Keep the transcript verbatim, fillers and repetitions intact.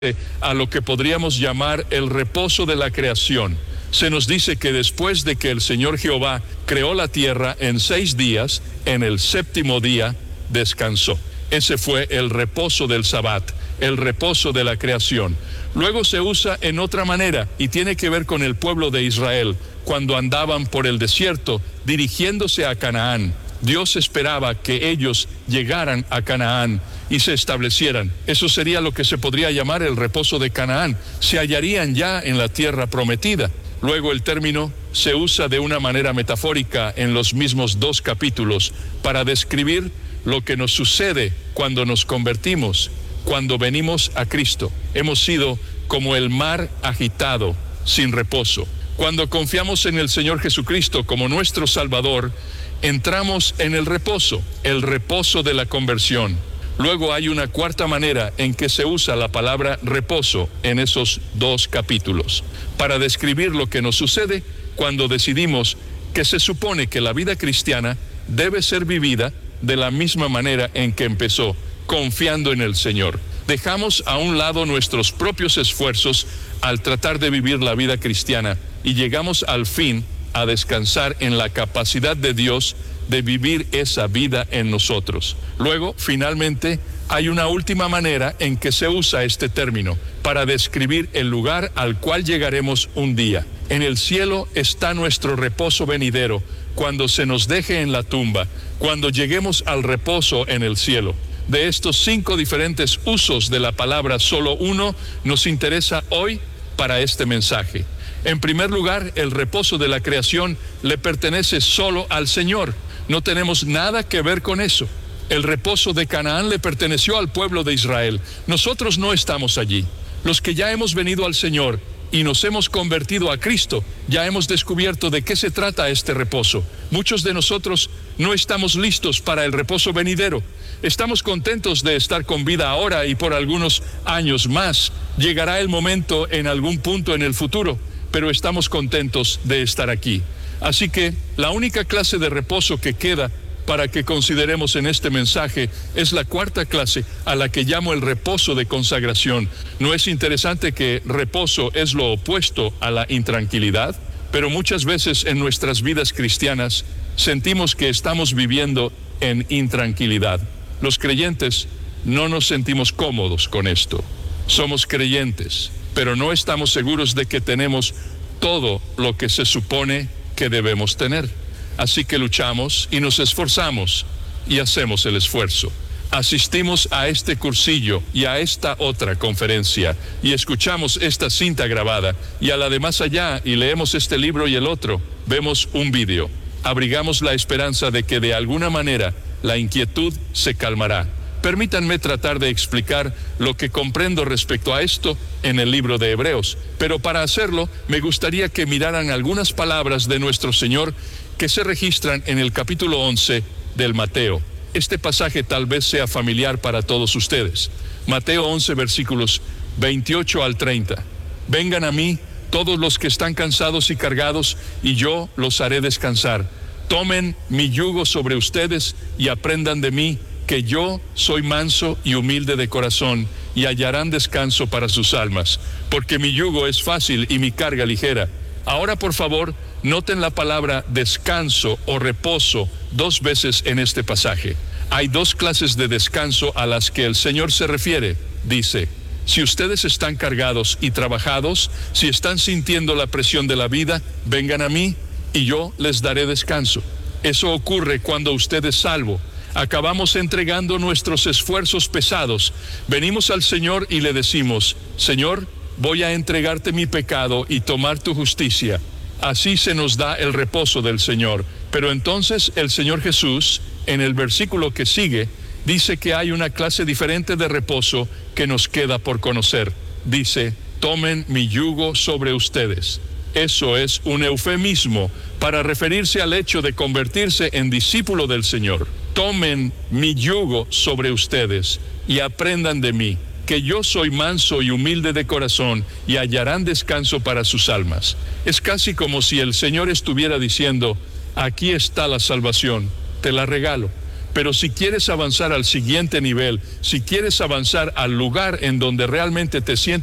a lo que podríamos llamar el reposo de la creación. Se nos dice que después de que el Señor Jehová creó la tierra en seis días, en el séptimo día descansó. Ese fue el reposo del Sabbat, el reposo de la creación. Luego se usa en otra manera y tiene que ver con el pueblo de Israel, cuando andaban por el desierto dirigiéndose a Canaán. Dios esperaba que ellos llegaran a Canaán y se establecieran. Eso sería lo que se podría llamar el reposo de Canaán. Se hallarían ya en la tierra prometida. Luego el término se usa de una manera metafórica en los mismos dos capítulos para describir lo que nos sucede cuando nos convertimos, cuando venimos a Cristo. Hemos sido como el mar agitado, sin reposo. Cuando confiamos en el Señor Jesucristo como nuestro Salvador, entramos en el reposo, el reposo de la conversión. Luego hay una cuarta manera en que se usa la palabra reposo en esos dos capítulos, para describir lo que nos sucede cuando decidimos que se supone que la vida cristiana debe ser vivida de la misma manera en que empezó, confiando en el Señor. Dejamos a un lado nuestros propios esfuerzos al tratar de vivir la vida cristiana y llegamos al fin a descansar en la capacidad de Dios de vivir esa vida en nosotros. Luego, finalmente, hay una última manera en que se usa este término para describir el lugar al cual llegaremos un día. En el cielo está nuestro reposo venidero, cuando se nos deje en la tumba, cuando lleguemos al reposo en el cielo. De estos cinco diferentes usos de la palabra, solo uno nos interesa hoy para este mensaje. En primer lugar, el reposo de la creación le pertenece solo al Señor. No tenemos nada que ver con eso. El reposo de Canaán le perteneció al pueblo de Israel. Nosotros no estamos allí. Los que ya hemos venido al Señor y nos hemos convertido a Cristo, ya hemos descubierto de qué se trata este reposo. Muchos de nosotros no estamos listos para el reposo venidero. Estamos contentos de estar con vida ahora y por algunos años más. Llegará el momento en algún punto en el futuro, pero estamos contentos de estar aquí. Así que la única clase de reposo que queda para que consideremos en este mensaje es la cuarta clase, a la que llamo el reposo de consagración. ¿No es interesante que reposo es lo opuesto a la intranquilidad? Pero muchas veces en nuestras vidas cristianas sentimos que estamos viviendo en intranquilidad. Los creyentes no nos sentimos cómodos con esto. Somos creyentes, pero no estamos seguros de que tenemos todo lo que se supone que debemos tener. Así que luchamos y nos esforzamos y hacemos el esfuerzo. Asistimos a este cursillo y a esta otra conferencia y escuchamos esta cinta grabada y a la de más allá y leemos este libro y el otro. Vemos un vídeo. Abrigamos la esperanza de que de alguna manera la inquietud se calmará. Permítanme tratar de explicar lo que comprendo respecto a esto en el libro de Hebreos, pero para hacerlo me gustaría que miraran algunas palabras de nuestro Señor que se registran en el capítulo once del Mateo. Este pasaje tal vez sea familiar para todos ustedes. Mateo once, versículos veintiocho al treinta. Vengan a mí todos los que están cansados y cargados, y yo los haré descansar. Tomen mi yugo sobre ustedes y aprendan de mí, que yo soy manso y humilde de corazón, y hallarán descanso para sus almas, porque mi yugo es fácil y mi carga ligera. Ahora, por favor, noten la palabra descanso o reposo dos veces en este pasaje. Hay dos clases de descanso a las que el Señor se refiere. Dice, si ustedes están cargados y trabajados, si están sintiendo la presión de la vida, vengan a mí y yo les daré descanso. Eso ocurre cuando usted es salvo. Acabamos entregando nuestros esfuerzos pesados. Venimos al Señor y le decimos, Señor, voy a entregarte mi pecado y tomar tu justicia. Así se nos da el reposo del Señor. Pero entonces el Señor Jesús, en el versículo que sigue, dice que hay una clase diferente de reposo que nos queda por conocer. Dice, tomen mi yugo sobre ustedes. Eso es un eufemismo para referirse al hecho de convertirse en discípulo del Señor. Tomen mi yugo sobre ustedes y aprendan de mí, que yo soy manso y humilde de corazón, y hallarán descanso para sus almas. Es casi como si el Señor estuviera diciendo, aquí está la salvación, te la regalo. Pero si quieres avanzar al siguiente nivel, si quieres avanzar al lugar en donde realmente te sientes